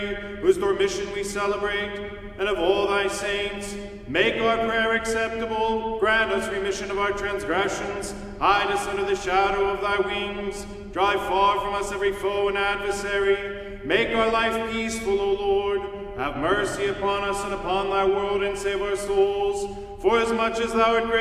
whose dormition we celebrate, and of all thy saints. Make our prayer acceptable, grant us remission of our transgressions, hide us under the shadow of thy wings, drive far from us every foe and adversary. Make our life peaceful, O Lord. Have mercy upon us and upon thy world, and save our souls. For as much as thou art great,